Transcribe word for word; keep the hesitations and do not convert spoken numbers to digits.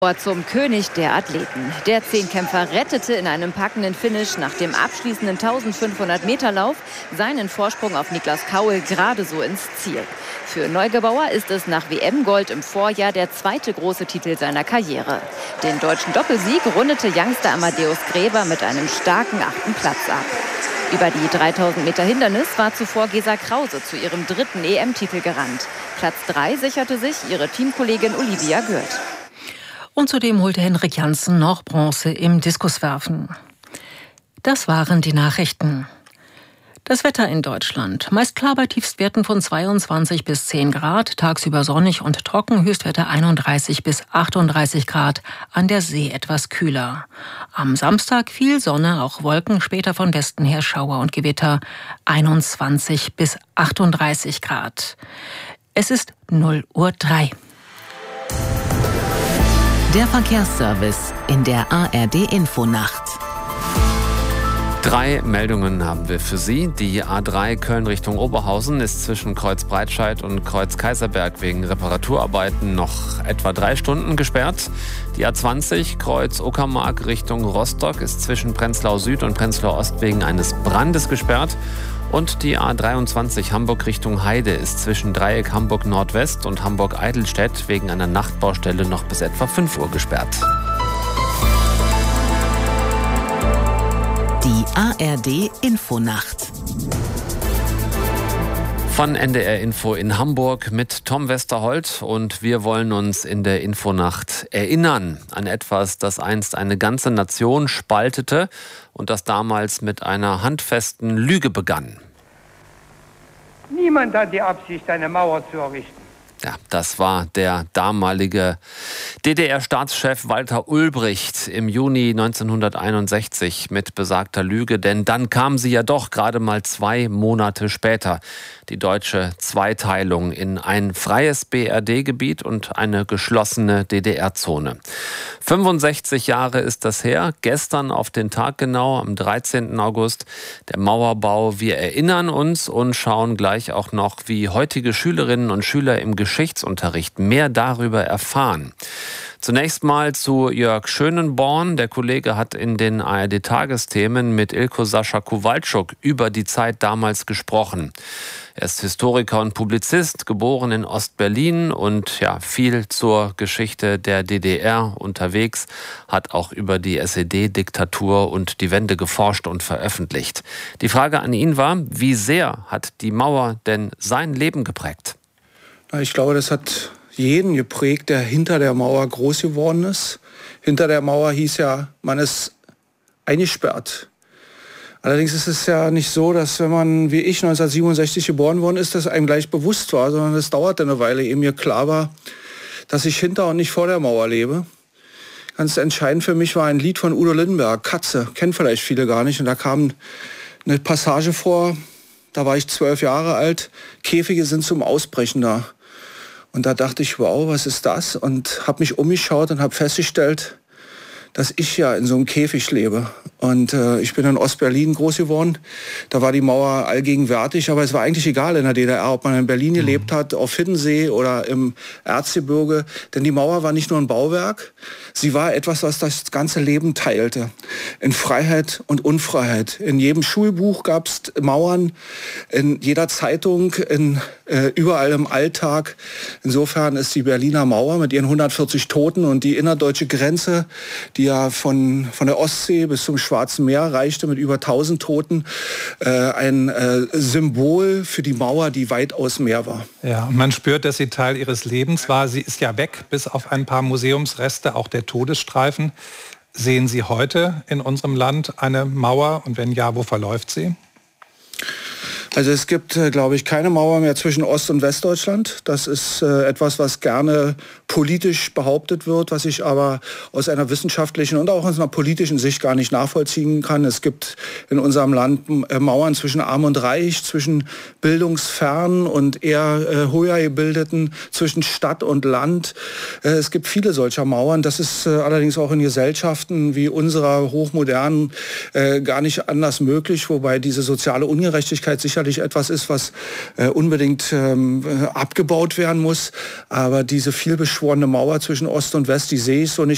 Zum König der Athleten. Der Zehnkämpfer rettete in einem packenden Finish nach dem abschließenden eintausendfünfhundert Meter Lauf seinen Vorsprung auf Niklas Kaul gerade so ins Ziel. Für Neugebauer ist es nach W M-Gold im Vorjahr der zweite große Titel seiner Karriere. Den deutschen Doppelsieg rundete Youngster Amadeus Gräber mit einem starken achten Platz ab. Über die dreitausend Meter Hindernis war zuvor Gesa Krause zu ihrem dritten E M-Titel gerannt. Platz drei sicherte sich ihre Teamkollegin Olivia Gürt. Und zudem holte Henrik Janssen noch Bronze im Diskuswerfen. Das waren die Nachrichten. Das Wetter in Deutschland. Meist klar bei Tiefstwerten von zweiundzwanzig bis zehn Grad, tagsüber sonnig und trocken, Höchstwerte einunddreißig bis achtunddreißig Grad, an der See etwas kühler. Am Samstag viel Sonne, auch Wolken, später von Westen her Schauer und Gewitter, einundzwanzig bis achtunddreißig Grad. Es ist null Uhr drei. Der Verkehrsservice in der A R D-Infonacht. Drei Meldungen haben wir für Sie. Die A drei Köln Richtung Oberhausen ist zwischen Kreuz Breitscheid und Kreuz Kaiserberg wegen Reparaturarbeiten noch etwa drei Stunden gesperrt. Die A zwanzig Kreuz Uckermark Richtung Rostock ist zwischen Prenzlau Süd und Prenzlau Ost wegen eines Brandes gesperrt. Und die A dreiundzwanzig Hamburg Richtung Heide ist zwischen Dreieck Hamburg Nordwest und Hamburg Eidelstedt wegen einer Nachtbaustelle noch bis etwa fünf Uhr gesperrt. Die A R D-Infonacht. Von N D R Info in Hamburg mit Tom Westerholt, und wir wollen uns in der Infonacht erinnern an etwas, das einst eine ganze Nation spaltete und das damals mit einer handfesten Lüge begann. Niemand hat die Absicht, eine Mauer zu errichten. Ja, das war der damalige D D R-Staatschef Walter Ulbricht im Juni neunzehnhunderteinundsechzig mit besagter Lüge, denn dann kam sie ja doch gerade mal zwei Monate später. Die deutsche Zweiteilung in ein freies B R D-Gebiet und eine geschlossene D D R-Zone. fünfundsechzig Jahre ist das her, gestern auf den Tag genau, am dreizehnten August, der Mauerbau. Wir erinnern uns und schauen gleich auch noch, wie heutige Schülerinnen und Schüler im Geschichtsunterricht mehr darüber erfahren. Zunächst mal zu Jörg Schönenborn. Der Kollege hat in den A R D-Tagesthemen mit Ilko Sascha Kowalczuk über die Zeit damals gesprochen. Er ist Historiker und Publizist, geboren in Ostberlin und ja, viel zur Geschichte der D D R unterwegs, hat auch über die S E D-Diktatur und die Wende geforscht und veröffentlicht. Die Frage an ihn war, wie sehr hat die Mauer denn sein Leben geprägt? Ich glaube, das hat jeden geprägt, der hinter der Mauer groß geworden ist. Hinter der Mauer hieß ja, man ist eingesperrt. Allerdings ist es ja nicht so, dass wenn man wie ich neunzehnhundertsiebenundsechzig geboren worden ist, das einem gleich bewusst war, sondern es dauerte eine Weile, ehe mir klar war, dass ich hinter und nicht vor der Mauer lebe. Ganz entscheidend für mich war ein Lied von Udo Lindenberg, Katze, kennen vielleicht viele gar nicht. Und da kam eine Passage vor, da war ich zwölf Jahre alt, Käfige sind zum Ausbrechen da. Und da dachte ich, wow, was ist das? Und habe mich umgeschaut und habe festgestellt, dass ich ja in so einem Käfig lebe. Und äh, ich bin in Ostberlin groß geworden. Da war die Mauer allgegenwärtig, aber es war eigentlich egal in der D D R, ob man in Berlin gelebt hat, auf Hiddensee oder im Erzgebirge. Denn die Mauer war nicht nur ein Bauwerk, sie war etwas, was das ganze Leben teilte. In Freiheit und Unfreiheit. In jedem Schulbuch gab es Mauern, in jeder Zeitung, in, äh, überall im Alltag. Insofern ist die Berliner Mauer mit ihren hundertvierzig Toten und die innerdeutsche Grenze, die ja von, von der Ostsee bis zum Schwarzen Meer reichte mit über tausend Toten, äh, ein äh, Symbol für die Mauer, die weitaus mehr war. Ja, und man spürt, dass sie Teil ihres Lebens war. Sie ist ja weg, bis auf ein paar Museumsreste, auch der Todesstreifen. Sehen Sie heute in unserem Land eine Mauer, und wenn ja, wo verläuft sie? Also es gibt, glaube ich, keine Mauer mehr zwischen Ost- und Westdeutschland. Das ist äh, etwas, was gerne politisch behauptet wird, was ich aber aus einer wissenschaftlichen und auch aus einer politischen Sicht gar nicht nachvollziehen kann. Es gibt in unserem Land äh, Mauern zwischen Arm und Reich, zwischen bildungsfern und eher äh, höher gebildeten, zwischen Stadt und Land. Äh, es gibt viele solcher Mauern. Das ist äh, allerdings auch in Gesellschaften wie unserer hochmodernen äh, gar nicht anders möglich, wobei diese soziale Ungerechtigkeit sicherlich etwas ist, was äh, unbedingt ähm, abgebaut werden muss. Aber diese vielbeschworene Mauer zwischen Ost und West, die sehe ich so nicht.